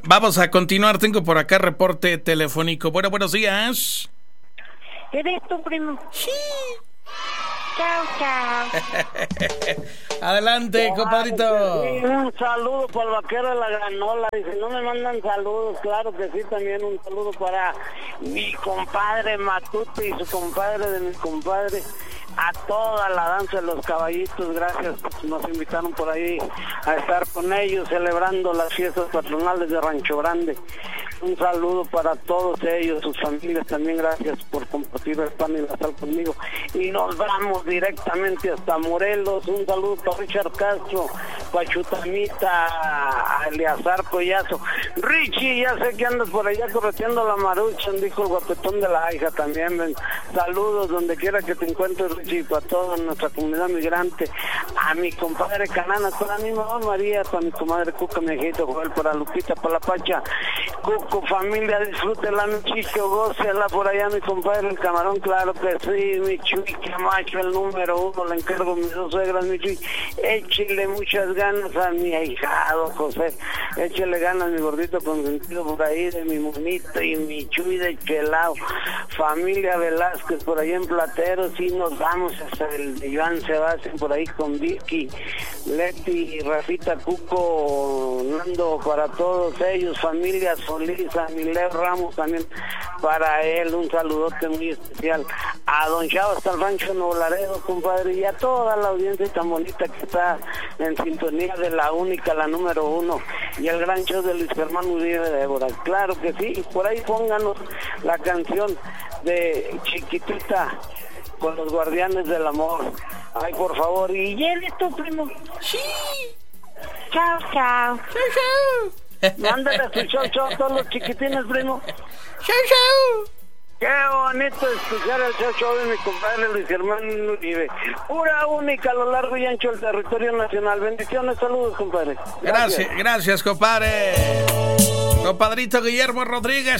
Vamos a continuar, tengo por acá reporte telefónico. Bueno, buenos días. ¿Eres tu primo? Sí. Chao, chao. Adelante, compadrito. Sí, un saludo para el vaquero de la granola. Dice, no me mandan saludos. Claro que sí, también un saludo para mi compadre Matute y su compadre de mi compadre. A toda la danza de los caballitos, gracias. Nos invitaron por ahí a estar con ellos celebrando las fiestas patronales de Rancho Grande. Un saludo para todos ellos, sus familias también, gracias por compartir el pan y la sal conmigo. Y nos vamos directamente hasta Morelos. Un saludo para Richard Castro, para Chutamita, a Eleazar Collazo. Richie, ya sé que andas por allá correteando la maruchan, dijo el guapetón de la hija también. Ven. Saludos donde quiera que te encuentres, Richie, para toda nuestra comunidad migrante. A mi compadre Cananas, para mi mamá María, para mi comadre Cuca, mi hijito Joel, para Lupita, para la Pacha. Cuco, familia, disfrútela, mi chico, gócela por allá, mi compadre el Camarón, claro que sí, mi Chuy Camacho, el número 1, le encargo mis dos suegras, mi Chuy, échele muchas ganas a mi ahijado José, échele ganas, mi gordito consentido por ahí, de mi monito y mi Chuy de Chelao, familia Velázquez por ahí en Plateros, y nos vamos hasta el Iván Sebastián por ahí con Vicky, Leti, Rafita, Cuco, Nando, para todos ellos, familia Solís, a Mileo Ramos también, para él un saludote muy especial, a don Chavo hasta el rancho Nuevo Laredo, compadre, y a toda la audiencia tan bonita que está en sintonía de la única, la número 1, y el gran show de Luis Germán Uribe de Débora, claro que sí, por ahí pónganos la canción de Chiquitita con los Guardianes del Amor, ay por favor, y eres tu primo. Sí. Chao, chao. Chau, chau. Mándale su chau a todos los chiquitines, primo. Chau, chau. Qué bonito escuchar el chau de mi compadre Luis Germán Uribe. Pura única a lo largo y ancho del territorio nacional. Bendiciones, saludos, compadre. Gracias, compadre. Compadrito Guillermo Rodríguez.